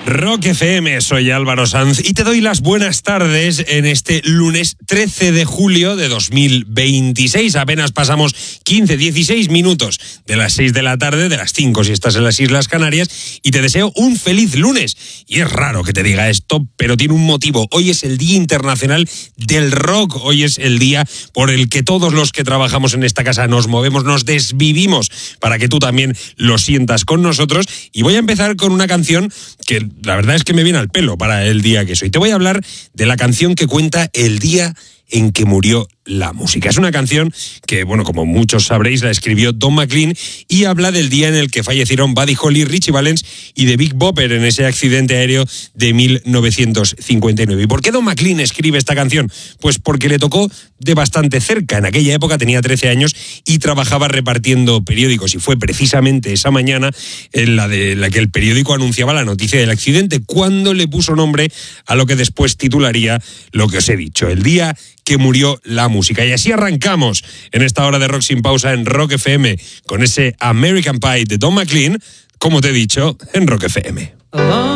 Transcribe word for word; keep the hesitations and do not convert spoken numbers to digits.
Rock F M, soy Álvaro Sanz y te doy las buenas tardes en este lunes trece de julio de dos mil veintiséis. Apenas pasamos quince, dieciséis minutos de las seis de la tarde, de las cinco si estás en las Islas Canarias, y te deseo un feliz lunes. Y es raro que te diga esto, pero tiene un motivo. Hoy es el Día Internacional del Rock. Hoy es el día por el que todos los que trabajamos en esta casa nos movemos, nos desvivimos para que tú también lo sientas con nosotros. Y voy a empezar con una canción que la verdad es que me viene al pelo para el día que soy. Te voy a hablar de la canción que cuenta el día en que murió la música. Es una canción que, bueno, como muchos sabréis, la escribió Don McLean y habla del día en el que fallecieron Buddy Holly, Richie Valens y The Big Bopper en ese accidente aéreo de mil novecientos cincuenta y nueve. ¿Y por qué Don McLean escribe esta canción? Pues porque le tocó de bastante cerca. En aquella época tenía trece años y trabajaba repartiendo periódicos, y fue precisamente esa mañana en la de la que el periódico anunciaba la noticia del accidente, cuando le puso nombre a lo que después titularía lo que os he dicho, el día que murió la música. Y así arrancamos en esta hora de Rock Sin Pausa en Rock F M con ese American Pie de Don McLean, como te he dicho, en Rock F M.